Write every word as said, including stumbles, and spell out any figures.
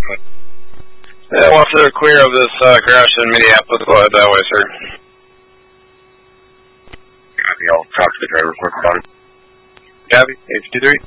Yeah, once they're clear of this uh, crash in Minneapolis, go ahead that way, sir. Copy, I'll talk to the driver quick about it. Copy, eight two three.